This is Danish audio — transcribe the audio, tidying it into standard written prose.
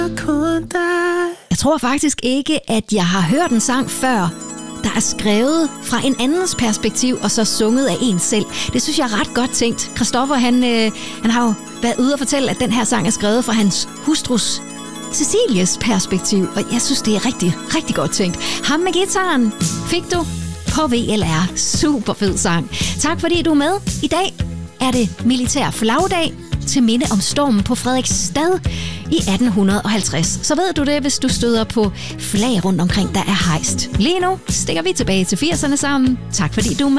Jeg tror faktisk ikke, at jeg har hørt en sang før, der er skrevet fra en andens perspektiv, og så sunget af en selv. Det synes jeg er ret godt tænkt. Christoffer, han har jo været ude og fortælle, at den her sang er skrevet fra hans hustrus Cecilies perspektiv, og jeg synes, det er rigtig, rigtig godt tænkt. Ham med gitaren fik du på VLR. Super fed sang. Tak fordi du er med. I dag er det militær flagdag til minde om stormen på Frederiksstad i 1850. Så ved du det, hvis du støder på flag rundt omkring, der er hejst. Lige nu stikker vi tilbage til 80'erne sammen. Tak fordi du er med.